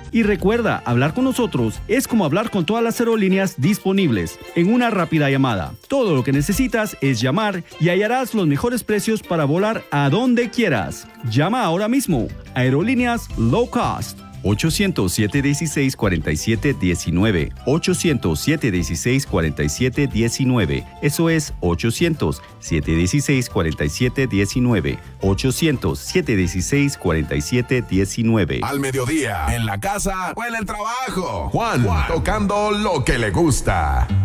Y recuerda, hablar con nosotros es como hablar con todas las aerolíneas disponibles en una rápida llamada. Todo lo que necesitas es llamar y hallarás los mejores precios para volar a donde quieras. Llama ahora mismo. Aerolíneas Low Cost. 800-716-4719. 800-716-4719. Eso es 800-716-4719. 800-716-4719. Al mediodía, en la casa o en el trabajo. Juan, tocando lo que le gusta.